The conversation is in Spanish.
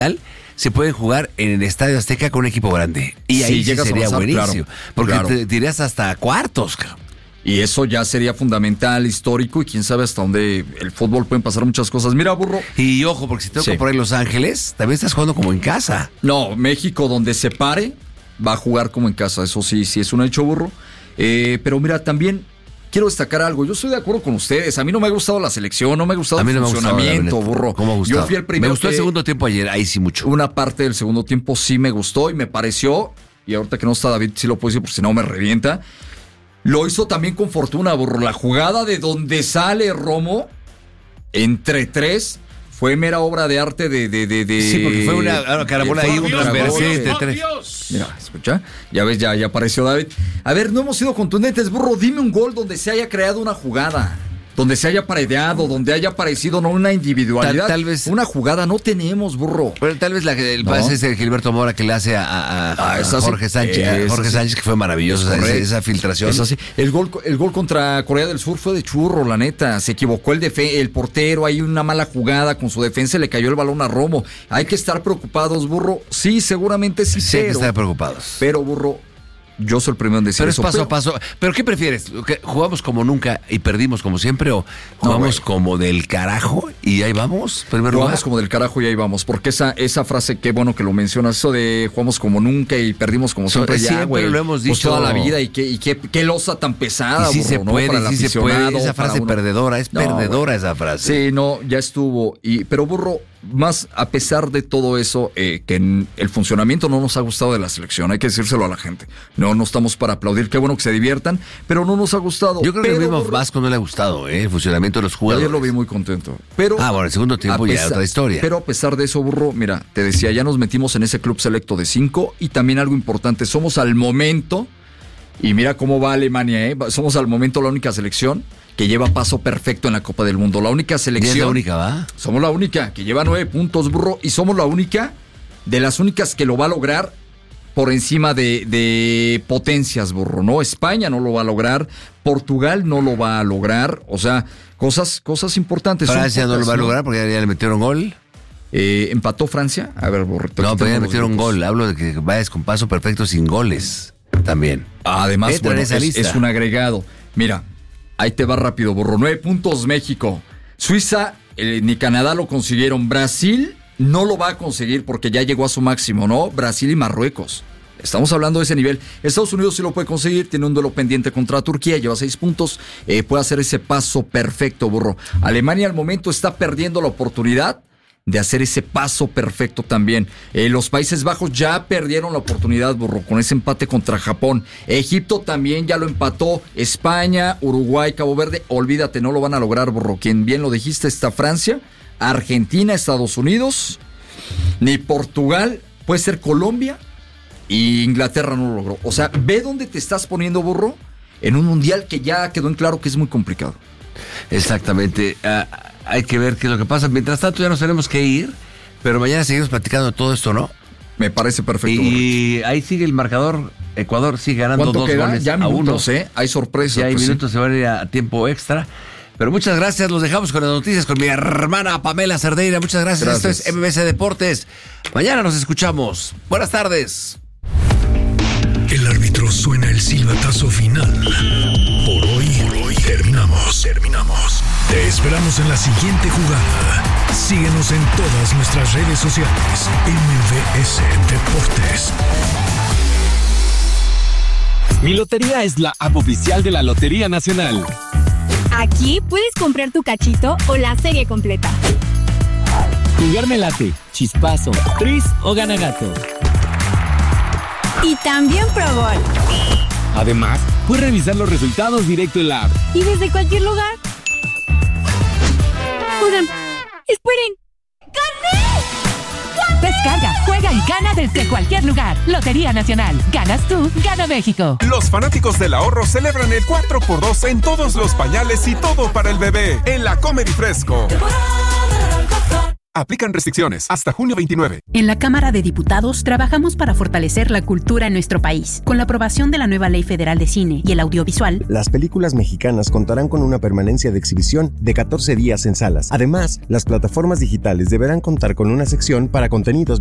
se pueden jugar en el Estadio Azteca con un equipo grande. Y ahí sí sería avanzar, buenísimo. Claro, porque te irías hasta cuartos, cabrón. Y eso ya sería fundamental, histórico, y quién sabe hasta dónde el fútbol pueden pasar muchas cosas. Mira, burro. Y ojo, porque si te toca por ahí Los Ángeles, también estás jugando como en casa. No, México, donde se pare, va a jugar como en casa. Eso sí es un hecho, burro. Pero mira, también quiero destacar algo. Yo estoy de acuerdo con ustedes. A mí no me ha gustado la selección, no me ha gustado el funcionamiento, burro. ¿Cómo ha gustado? Yo fui el primero. Me gustó el segundo tiempo ayer, ahí sí mucho. Una parte del segundo tiempo sí me gustó y me pareció, y ahorita que no está David, sí lo puedo decir porque si no me revienta. Lo hizo también con fortuna, burro. La jugada de donde sale Romo entre tres fue mera obra de arte de Sí, porque fue una carambola ahí, un transversal entre tres. Mira, escucha, ya ves, ya apareció David. A ver, no hemos sido contundentes, burro. Dime un gol donde se haya creado una jugada, donde se haya paredeado, donde haya aparecido no una individualidad. Tal vez una jugada no tenemos, burro. Pero tal vez el pase es de Gilberto Mora que le hace a Jorge Sánchez. Jorge Sánchez, que fue maravilloso esa filtración. Eso sí. El gol contra Corea del Sur fue de churro, la neta. Se equivocó el portero, hay una mala jugada con su defensa, le cayó el balón a Romo. Hay que estar preocupados, burro. Sí, seguramente sí. Sí, hay que estar preocupados. Pero, burro, yo soy el primero en decir pero eso. Pero es paso a paso. ¿Pero qué prefieres? ¿Jugamos como nunca y perdimos como siempre o jugamos como del carajo y ahí vamos? Jugamos como del carajo y ahí vamos. Porque esa frase, qué bueno que lo mencionas, eso de jugamos como nunca y perdimos como siempre. Siempre lo hemos dicho. Pues toda la vida y qué losa tan pesada, y sí burro, se puede, ¿no? Para sí se puede. Esa frase perdedora, perdedora esa frase. Sí, no, ya estuvo. Pero, burro, más a pesar de todo eso, que el funcionamiento no nos ha gustado de la selección, hay que decírselo a la gente. No estamos para aplaudir, qué bueno que se diviertan, pero no nos ha gustado. Yo creo que al mismo Vasco no le ha gustado el funcionamiento de los jugadores. Ayer lo vi muy contento. Pero bueno, el segundo tiempo ya otra historia. Pero a pesar de eso, burro, mira, te decía, ya nos metimos en ese club selecto de 5 y también algo importante, somos al momento, y mira cómo va Alemania, somos al momento la única selección que lleva paso perfecto en la Copa del Mundo. La única selección. ¿Es la única, va? Somos la única que lleva 9 puntos, burro, y somos la única de las únicas que lo va a lograr por encima de potencias, burro, ¿no? España no lo va a lograr, Portugal no lo va a lograr, o sea, cosas importantes. Francia no lo va a lograr porque ya le metieron gol. ¿Empató Francia? A ver, burro. No, pero ya le metieron gol. Hablo de que vayas con paso perfecto sin goles también. Además, bueno, es un agregado. Mira, ahí te va rápido, burro. 9 puntos México. Suiza ni Canadá lo consiguieron. Brasil no lo va a conseguir porque ya llegó a su máximo, ¿no? Brasil y Marruecos. Estamos hablando de ese nivel. Estados Unidos sí lo puede conseguir. Tiene un duelo pendiente contra Turquía. Lleva 6 puntos. Puede hacer ese paso perfecto, burro. Alemania al momento está perdiendo la oportunidad de hacer ese paso perfecto también. Los Países Bajos ya perdieron la oportunidad, burro, con ese empate contra Japón. Egipto también ya lo empató. España, Uruguay, Cabo Verde, olvídate, no lo van a lograr, burro. Quien bien lo dijiste está Francia, Argentina, Estados Unidos, ni Portugal, puede ser Colombia, y Inglaterra no lo logró. O sea, ve dónde te estás poniendo, burro, en un mundial que ya quedó en claro que es muy complicado. Exactamente. Hay que ver qué es lo que pasa. Mientras tanto ya nos tenemos que ir, pero mañana seguimos platicando de todo esto, ¿no? Me parece perfecto. Y burro, ahí sigue el marcador. Ecuador sigue ganando 2 goles ya minutos, a 1. Hay sorpresa. Ya hay minutos, se van a ir a tiempo extra. Pero muchas gracias, los dejamos con las noticias con mi hermana Pamela Cerdeira. Muchas gracias. Esto es MBC Deportes. Mañana nos escuchamos. Buenas tardes. El árbitro suena el silbatazo final. Por hoy terminamos. Te esperamos en la siguiente jugada. Síguenos en todas nuestras redes sociales. MBS Deportes. Mi Lotería es la app oficial de la Lotería Nacional. Aquí puedes comprar tu cachito o la serie completa. Jugar me late, chispazo, tris o gana gato. Y también Pro Bowl. Además, puedes revisar los resultados directo en la app. Y desde cualquier lugar. Oigan, esperen. ¡Gané! Descarga, juega y gana desde cualquier lugar. Lotería Nacional. Ganas tú, gana México. Los fanáticos del ahorro celebran el 4x2 en todos los pañales y todo para el bebé en la Comer y Fresco. Aplican restricciones hasta junio 29. En la Cámara de Diputados trabajamos para fortalecer la cultura en nuestro país. Con la aprobación de la nueva Ley Federal de Cine y el Audiovisual, las películas mexicanas contarán con una permanencia de exhibición de 14 días en salas. Además, las plataformas digitales deberán contar con una sección para contenidos